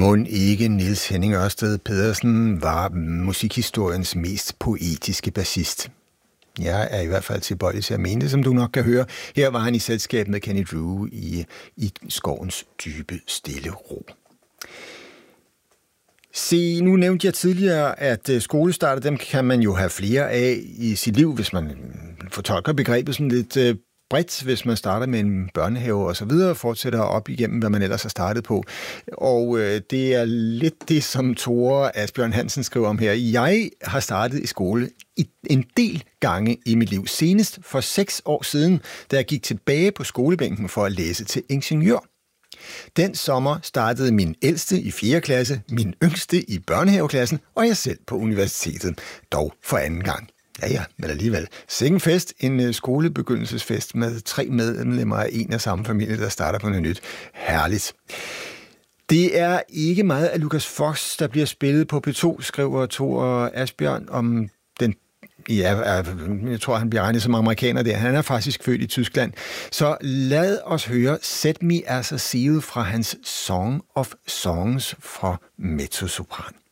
Mon ikke Niels Henning Ørsted Pedersen var musikhistoriens mest poetiske bassist. Jeg er i hvert fald tilbøjelig til at mene det, som du nok kan høre. Her var han i selskab med Kenny Drew i skovens dybe, stille ro. Se, nu nævnte jeg tidligere, at skolestarter, dem kan man jo have flere af i sit liv, hvis man fortolker begrebet sådan lidt bredt, hvis man starter med en børnehave og så videre, fortsætter op igennem, hvad man ellers har startet på. Og det er lidt det, som Tore Asbjørn Hansen skriver om her. Jeg har startet i skole en del gange i mit liv. Senest for 6 år siden, da jeg gik tilbage på skolebænken for at læse til ingeniør. Den sommer startede min ældste i 4. klasse, min yngste i børnehaveklassen, og jeg selv på universitetet, dog for anden gang. Ja, men alligevel. Sikken fest, en skolebegyndelsesfest med 3 medlemmer af en og samme familie, der starter på noget nyt. Herligt. Det er ikke meget af Lukas Fox, der bliver spillet på P2, skriver Tore Asbjørn om den. Ja, jeg tror, han bliver regnet som amerikaner der. Han er faktisk født i Tyskland. Så lad os høre Set Me As a Seal fra hans Song of Songs fra mezzosopran.